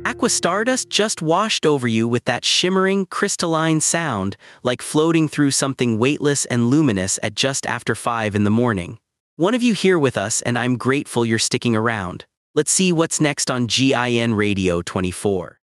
Aqua Stardust just washed over you with that shimmering, crystalline sound, like floating through something weightless and luminous at just after 5 in the morning. One of you here with us, and I'm grateful you're sticking around. Let's see what's next on GIN Radio 24.